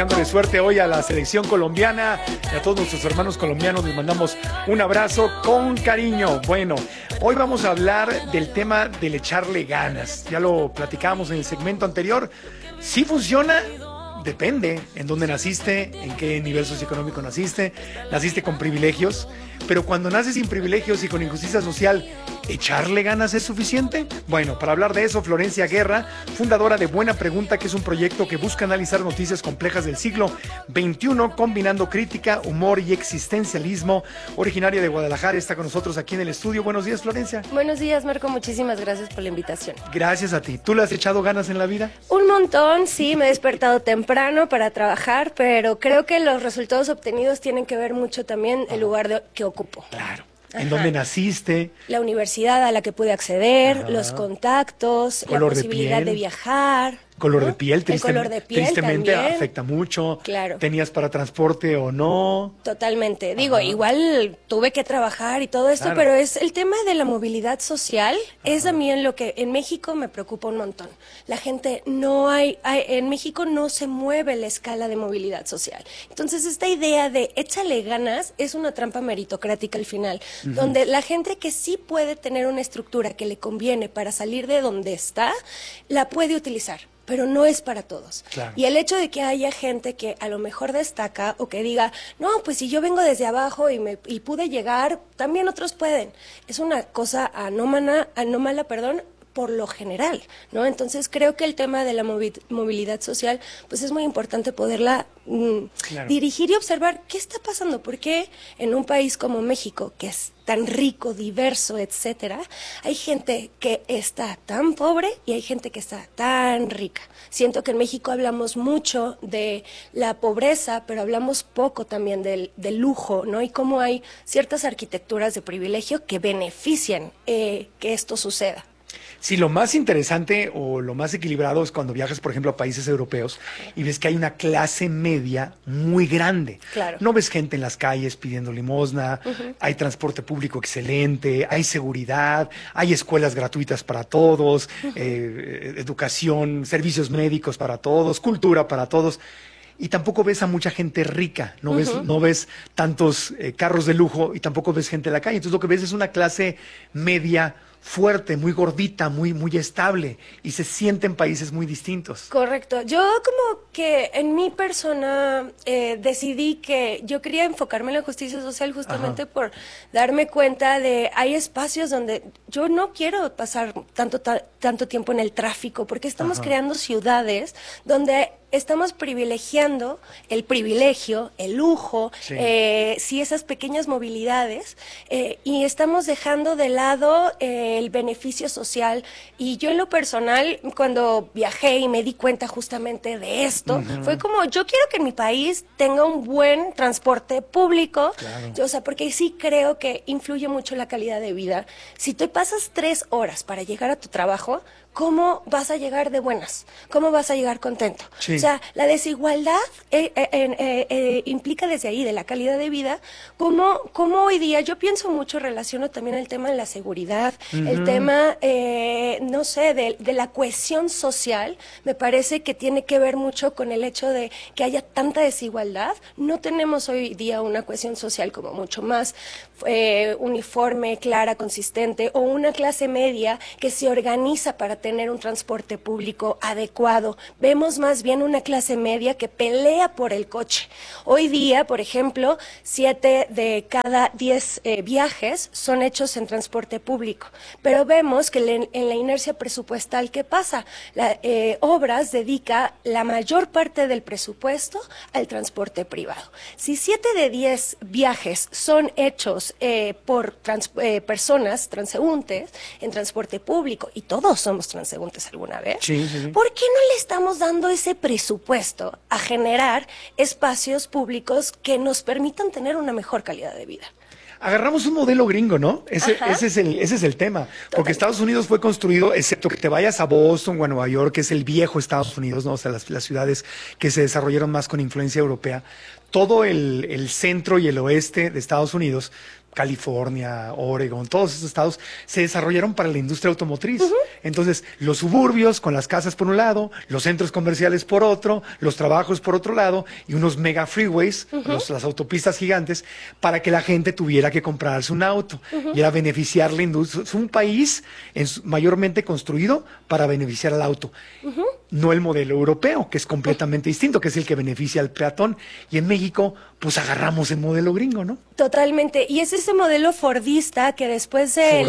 deseándole suerte hoy a la selección colombiana y a todos nuestros hermanos colombianos. Les mandamos un abrazo con cariño. Bueno, hoy vamos a hablar del tema del echarle ganas. Ya lo platicábamos en el segmento anterior. ¿Sí funciona? Depende en dónde naciste, en qué nivel socioeconómico naciste con privilegios, pero cuando naces sin privilegios y con injusticia social, ¿echarle ganas es suficiente? Bueno, para hablar de eso, Florencia Guerra, fundadora de Buena Pregunta, que es un proyecto que busca analizar noticias complejas del siglo XXI, combinando crítica, humor y existencialismo, originaria de Guadalajara, está con nosotros aquí en el estudio. Buenos días, Florencia. Buenos días, Marco, muchísimas gracias por la invitación. Gracias a ti. ¿Tú le has echado ganas en la vida? Un montón, sí, me he despertado temprano para trabajar, pero creo que los resultados obtenidos tienen que ver mucho también el lugar que ocupo. Claro. ¿En dónde naciste? La universidad a la que pude acceder, los contactos, la posibilidad de viajar. Color de piel, el color de piel tristemente también afecta mucho. Claro. ¿Tenías para transporte o no? Totalmente. Digo, igual tuve que trabajar y todo esto, claro, pero es el tema de la movilidad social. Es también lo que en México me preocupa un montón. La gente en México no se mueve la escala de movilidad social. Entonces, esta idea de échale ganas es una trampa meritocrática al final, donde la gente que sí puede tener una estructura que le conviene para salir de donde está, la puede utilizar, pero no es para todos. Claro. Y el hecho de que haya gente que a lo mejor destaca o que diga, no, pues si yo vengo desde abajo y pude llegar, también otros pueden. Es una cosa anómala, por lo general, ¿no? Entonces creo que el tema de la movilidad social, pues es muy importante poderla dirigir y observar qué está pasando, porque en un país como México, que es tan rico, diverso, etcétera, hay gente que está tan pobre y hay gente que está tan rica. Siento que en México hablamos mucho de la pobreza, pero hablamos poco también del lujo, ¿no? Y cómo hay ciertas arquitecturas de privilegio que benefician que esto suceda. Sí, lo más interesante o lo más equilibrado es cuando viajas, por ejemplo, a países europeos y ves que hay una clase media muy grande. Claro. No ves gente en las calles pidiendo limosna, hay transporte público excelente, hay seguridad, hay escuelas gratuitas para todos, educación, servicios médicos para todos, cultura para todos. Y tampoco ves a mucha gente rica, no ves tantos carros de lujo y tampoco ves gente en la calle. Entonces lo que ves es una clase media fuerte, muy gordita, muy estable, y se siente en países muy distintos. Correcto. Yo como que en mi persona decidí que yo quería enfocarme en la justicia social justamente por darme cuenta de hay espacios donde yo no quiero pasar tanto tiempo en el tráfico, porque estamos creando ciudades donde estamos privilegiando el privilegio, el lujo, sí, esas pequeñas movilidades, y estamos dejando de lado el beneficio social. Y yo en lo personal, cuando viajé y me di cuenta justamente de esto, fue como, yo quiero que en mi país tenga un buen transporte público, o sea, porque sí creo que influye mucho la calidad de vida. Si tú pasas 3 horas para llegar a tu trabajo, ¿cómo vas a llegar de buenas? ¿Cómo vas a llegar contento? Sí. O sea, la desigualdad implica desde ahí, de la calidad de vida, como hoy día, yo pienso mucho, relaciono también el tema de la seguridad, el tema, no sé, de la cohesión social. Me parece que tiene que ver mucho con el hecho de que haya tanta desigualdad. No tenemos hoy día una cohesión social como mucho más uniforme, clara, consistente, o una clase media que se organiza para tener un transporte público adecuado. Vemos más bien una clase media que pelea por el coche. Hoy día, por ejemplo, 7 de cada 10 viajes son hechos en transporte público, pero vemos que en la inercia presupuestal, ¿qué pasa? Obras dedica la mayor parte del presupuesto al transporte privado. Si 7 de 10 viajes son hechos por personas transeúntes en transporte público, y todos somos transeúntes alguna vez, ¿por qué no le estamos dando ese presupuesto a generar espacios públicos que nos permitan tener una mejor calidad de vida? Agarramos un modelo gringo, ¿no? Ese es el tema. Porque Estados Unidos fue construido, excepto que te vayas a Boston o a Nueva York, que es el viejo Estados Unidos, ¿no? O sea, las ciudades que se desarrollaron más con influencia europea. Todo el centro y el oeste de Estados Unidos California, Oregon, todos esos estados se desarrollaron para la industria automotriz. Entonces, los suburbios con las casas por un lado, los centros comerciales por otro, los trabajos por otro lado y unos mega freeways, las autopistas gigantes, para que la gente tuviera que comprarse un auto y era beneficiar la industria. Es un país mayormente construido para beneficiar al auto, no el modelo europeo, que es completamente distinto, que es el que beneficia al peatón. Y en México, pues agarramos el modelo gringo, ¿no? Totalmente. Y es ese modelo fordista que después de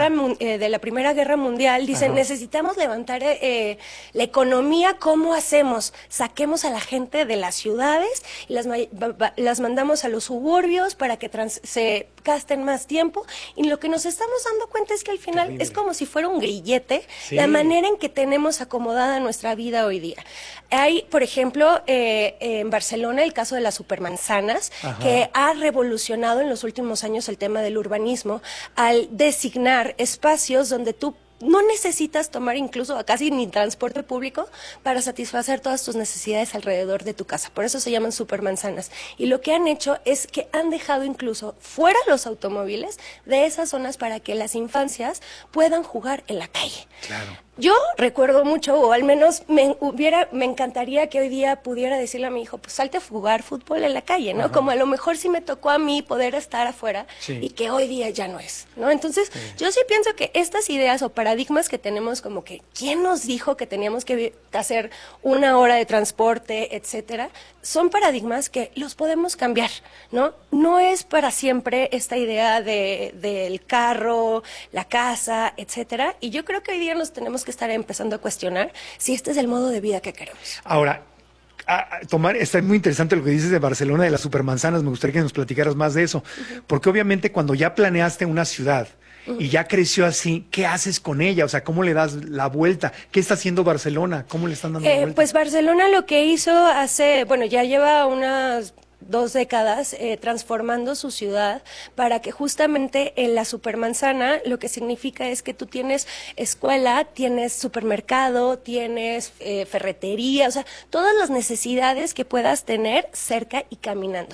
la Primera Guerra Mundial dicen, necesitamos levantar la economía, ¿cómo hacemos? Saquemos a la gente de las ciudades y las mandamos a los suburbios para que se gasten más tiempo. Y lo que nos estamos dando cuenta es que al final es como si fuera un grillete, la manera en que tenemos acomodada nuestra vida hoy día. Hay, por ejemplo, en Barcelona el caso de las supermanzanas, que ha revolucionado en los últimos años el tema del urbanismo al designar espacios donde tú no necesitas tomar incluso casi ni transporte público para satisfacer todas tus necesidades alrededor de tu casa. Por eso se llaman supermanzanas. Y lo que han hecho es que han dejado incluso fuera los automóviles de esas zonas para que las infancias puedan jugar en la calle. Claro. Yo recuerdo mucho, o al menos me encantaría que hoy día pudiera decirle a mi hijo, pues salte a jugar fútbol en la calle, ¿no? Como a lo mejor sí me tocó a mí poder estar afuera y que hoy día ya no es, ¿no? Entonces, yo sí pienso que estas ideas o paradigmas que tenemos como que, ¿quién nos dijo que teníamos que hacer 1 hora de transporte, etcétera? Son paradigmas que los podemos cambiar, ¿no? No es para siempre esta idea del carro, la casa, etcétera. Y yo creo que hoy día nos tenemos que estar empezando a cuestionar si este es el modo de vida que queremos. Ahora, está muy interesante lo que dices de Barcelona, de las supermanzanas. Me gustaría que nos platicaras más de eso, porque obviamente cuando ya planeaste una ciudad y ya creció así, ¿qué haces con ella? O sea, ¿cómo le das la vuelta? ¿Qué está haciendo Barcelona? ¿Cómo le están dando la vuelta? Pues Barcelona lo que hizo ya lleva unas 2 décadas transformando su ciudad para que justamente en la supermanzana lo que significa es que tú tienes escuela, tienes supermercado, tienes ferretería, o sea, todas las necesidades que puedas tener cerca y caminando.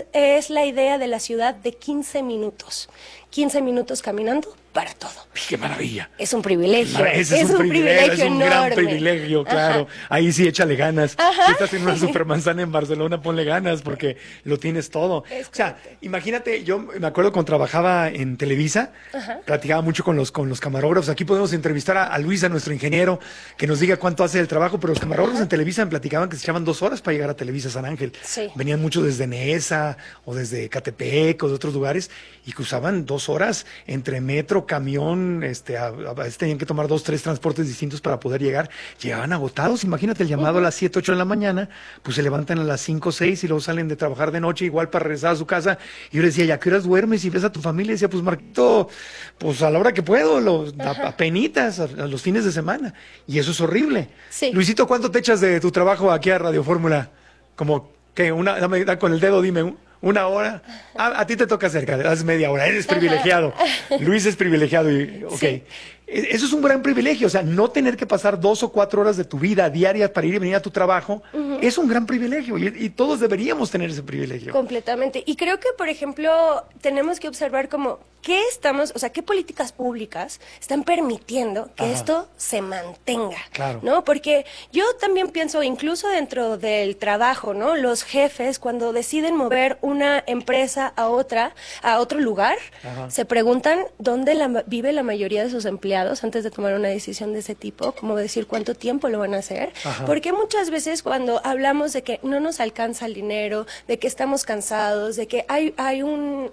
Es la idea de la ciudad de 15 minutos. 15 minutos caminando para todo. ¡Qué maravilla! Es un privilegio. Ese es un privilegio, es un enorme. gran privilegio, claro. Ahí sí, échale ganas. Si estás en una supermanzana en Barcelona, ponle ganas porque lo tienes todo. O sea, imagínate, yo me acuerdo cuando trabajaba en Televisa, platicaba mucho con los camarógrafos. Aquí podemos entrevistar a Luis, a nuestro ingeniero, que nos diga cuánto hace el trabajo, pero los camarógrafos en Televisa me platicaban que se echaban 2 horas para llegar a Televisa San Ángel. Sí. Venían mucho desde Nesa o desde Catepec o de otros lugares y que usaban 2 horas entre metro, camión, a veces tenían que tomar 2, 3 transportes distintos para poder llegar. Llegaban agotados, imagínate el llamado a las 7, 8 de la mañana, pues se levantan a las 5, 6 y luego salen de trabajar de noche igual para regresar a su casa. Y yo le decía, ¿y a qué horas duermes y ves a tu familia? Y decía, pues Marquito, pues a la hora que puedo, apenitas, a los fines de semana. Y eso es horrible. Sí. Luisito, ¿cuánto te echas de tu trabajo aquí a Radio Fórmula? Como, ¿qué? Da con el dedo, dime, 1 hora. A ti te toca cerca, das media hora. Eres privilegiado. Luis es privilegiado. Sí. Eso es un gran privilegio. O sea, no tener que pasar 2 o 4 horas de tu vida diarias para ir y venir a tu trabajo es un gran privilegio. Y todos deberíamos tener ese privilegio. Completamente. Y creo que, por ejemplo, tenemos que observar como qué políticas públicas están permitiendo que esto se mantenga. Claro. ¿No? Porque yo también pienso, incluso dentro del trabajo, ¿no? Los jefes, cuando deciden mover una empresa a otro lugar, se preguntan dónde vive la mayoría de sus empleados antes de tomar una decisión de ese tipo, como decir cuánto tiempo lo van a hacer. Porque muchas veces cuando hablamos de que no nos alcanza el dinero, de que estamos cansados, de que hay un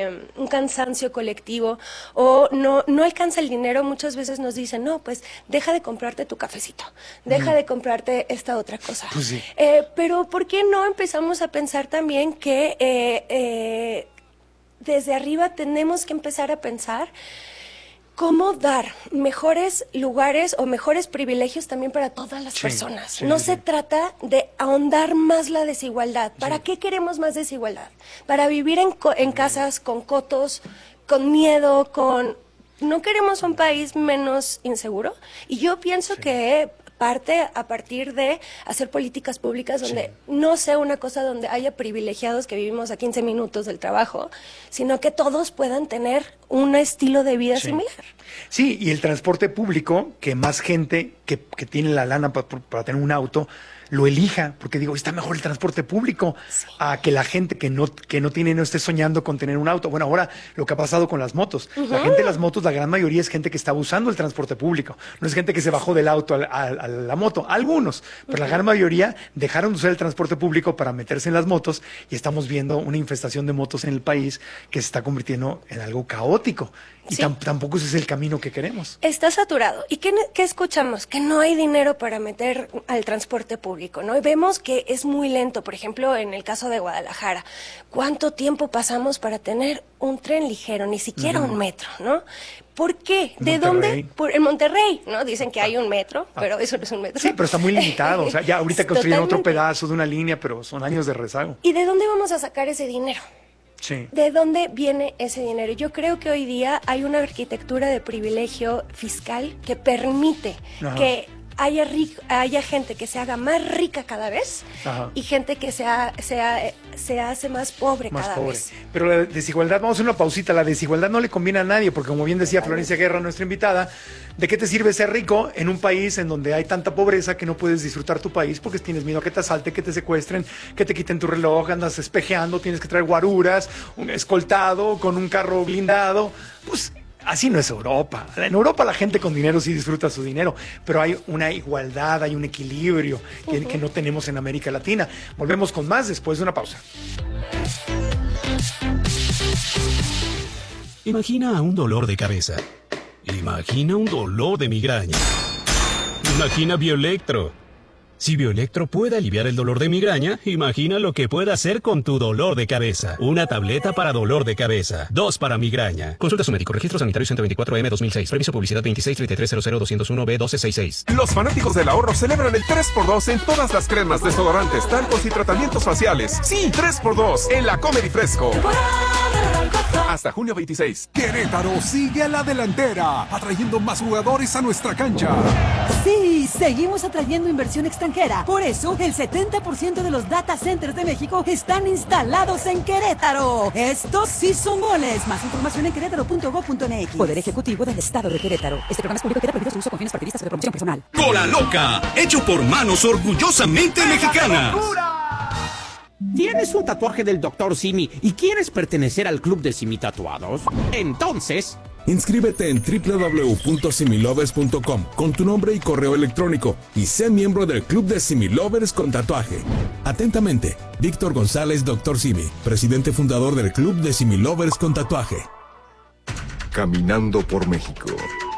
cansancio colectivo o no alcanza el dinero, muchas veces nos dicen, no, pues deja de comprarte tu cafecito, deja de comprarte esta otra cosa. Pues sí. Pero ¿por qué no empezamos a pensar también que desde arriba tenemos que empezar a pensar cómo dar mejores lugares o mejores privilegios también para todas las personas? Se trata de ahondar más la desigualdad. ¿Para qué queremos más desigualdad? Para vivir en casas con cotos, con miedo, ¿no queremos un país menos inseguro? Y yo pienso que parte a partir de hacer políticas públicas donde no sea una cosa donde haya privilegiados que vivimos a 15 minutos del trabajo, sino que todos puedan tener un estilo de vida similar. Sí, y el transporte público, que más gente que tiene la lana para tener un auto, lo elija, porque digo, está mejor el transporte público a que la gente que no tiene, no esté soñando con tener un auto. Bueno, ahora lo que ha pasado con las motos. La gente de las motos, la gran mayoría es gente que está usando el transporte público. No es gente que se bajó del auto a la moto. Algunos, pero la gran mayoría dejaron de usar el transporte público para meterse en las motos y estamos viendo una infestación de motos en el país que se está convirtiendo en algo caótico. Y tampoco ese es el camino que queremos. Está saturado. ¿Y qué escuchamos? Que no hay dinero para meter al transporte público, ¿no? Y vemos que es muy lento. Por ejemplo, en el caso de Guadalajara, ¿cuánto tiempo pasamos para tener un tren ligero? Ni siquiera un metro, ¿no? ¿Por qué? ¿De dónde? En Monterrey, ¿no? Dicen que hay un metro, pero eso no es un metro. Sí, pero está muy limitado. O sea, ya ahorita construyen otro pedazo de una línea, pero son años de rezago. ¿Y de dónde vamos a sacar ese dinero? Sí. ¿De dónde viene ese dinero? Yo creo que hoy día hay una arquitectura de privilegio fiscal que permite que haya gente que se haga más rica cada vez y gente que se hace más pobre cada vez. Pero la desigualdad, vamos a hacer una pausita, la desigualdad no le conviene a nadie, porque como bien decía Florencia Guerra, nuestra invitada, ¿de qué te sirve ser rico en un país en donde hay tanta pobreza que no puedes disfrutar tu país porque tienes miedo a que te asalten, que te secuestren, que te quiten tu reloj, andas espejeando, tienes que traer guaruras, un escoltado con un carro blindado? Pues así no es Europa. En Europa la gente con dinero sí disfruta su dinero, pero hay una igualdad, hay un equilibrio que no tenemos en América Latina. Volvemos con más después de una pausa. Imagina un dolor de cabeza. Imagina un dolor de migraña. Imagina Bioelectro. Si Bioelectro puede aliviar el dolor de migraña, imagina lo que puede hacer con tu dolor de cabeza. Una tableta para dolor de cabeza. 2 para migraña. Consulta a su médico. Registro sanitario 124M 2006. Permiso publicidad 2633000201B1266. Los fanáticos del ahorro celebran el 3x2 en todas las cremas, desodorantes, talcos y tratamientos faciales. Sí, 3x2 en la Comer y Fresco. Hasta junio 26. Querétaro sigue a la delantera, atrayendo más jugadores a nuestra cancha. Sí, seguimos atrayendo inversión extranjera. Por eso, el 70% de los data centers de México están instalados en Querétaro. Estos sí son goles. Más información en querétaro.gov.mx. Poder Ejecutivo del Estado de Querétaro. Este programa es público y queda prohibido su uso con fines partidistas o de promoción personal. Cola Loca, hecho por manos orgullosamente mexicanas. ¿Tienes un tatuaje del Dr. Simi y quieres pertenecer al club de Simi Tatuados? Entonces, inscríbete en www.similovers.com con tu nombre y correo electrónico y sé miembro del club de Similovers con tatuaje. Atentamente, Víctor González, Dr. Simi, presidente fundador del club de Similovers con tatuaje. Caminando por México.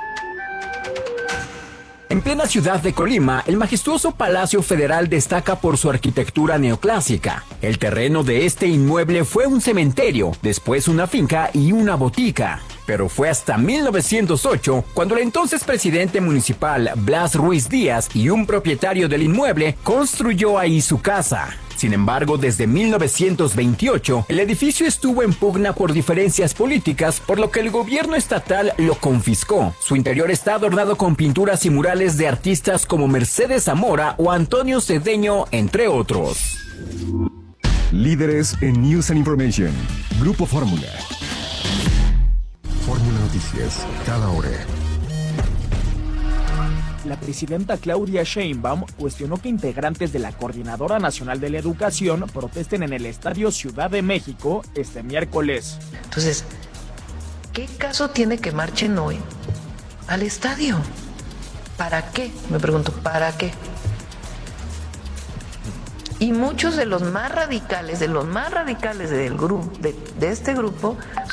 En plena ciudad de Colima, el majestuoso Palacio Federal destaca por su arquitectura neoclásica. El terreno de este inmueble fue un cementerio, después una finca y una botica. Pero fue hasta 1908 cuando el entonces presidente municipal Blas Ruiz Díaz y un propietario del inmueble construyó ahí su casa. Sin embargo, desde 1928, el edificio estuvo en pugna por diferencias políticas, por lo que el gobierno estatal lo confiscó. Su interior está adornado con pinturas y murales de artistas como Mercedes Zamora o Antonio Cedeño, entre otros. Líderes en News and Information. Grupo Fórmula. Fórmula Noticias, cada hora. La presidenta Claudia Sheinbaum cuestionó que integrantes de la Coordinadora Nacional de la Educación protesten en el Estadio Ciudad de México este miércoles. Entonces, ¿qué caso tiene que marchen hoy al estadio? ¿Para qué? Me pregunto, ¿para qué? Y muchos de los más radicales del grupo, de este grupo,